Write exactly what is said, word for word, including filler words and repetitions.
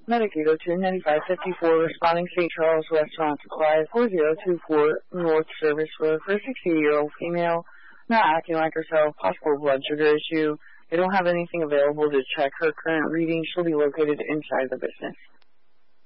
Medicaid oh two ninety-five fifty-four, responding Saint Charles Restaurant Supply, four zero two four North Service Road, for a sixty-eight-year-old female, not acting like herself, possible blood sugar issue. They don't have anything available to check her current reading. She'll be located inside the business.